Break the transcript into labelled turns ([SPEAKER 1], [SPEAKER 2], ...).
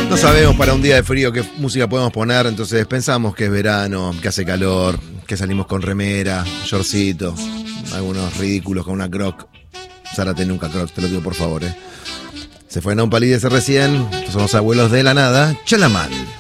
[SPEAKER 1] No sabemos para un día de frío qué música podemos poner, entonces pensamos que es verano, que hace calor, que salimos con remera, shortcito, algunos ridículos con una croc. Zárate nunca croc, te lo digo por favor. Se fue Non Palidece recién, estos son los abuelos de la nada, Chalamán.